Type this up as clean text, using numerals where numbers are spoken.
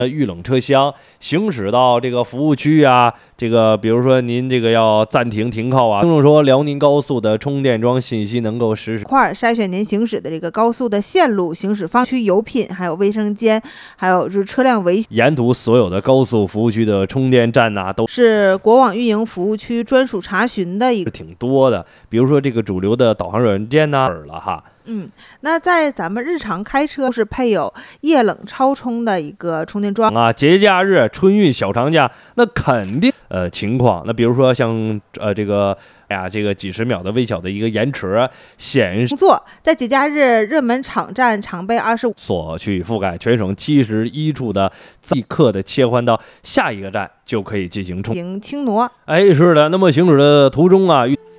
遇冷车厢，行驶到这个服务区啊，这个比如说您这个要暂停停靠啊，听众说辽宁高速的充电桩信息能够实时筛选您行驶的这个高速的线路、行驶方区、油品，还有卫生间，还有就是车辆维修。 沿途所有的高速服务区的充电站呐，都是国网运营服务区专属查询的一个挺多的。比如说这个主流的导航软件呐，了哈。 那在咱们日常开车是配有液冷超充的一个充电桩啊，节假日、春运、小长假，那肯定情况。那比如说像这个几十秒的微小的一个延迟显示， 在节假日热门场站常备25 所去覆盖全省71处的，立刻的切换到下一个站就可以进行充轻挪。 是的。那么行驶的途中啊。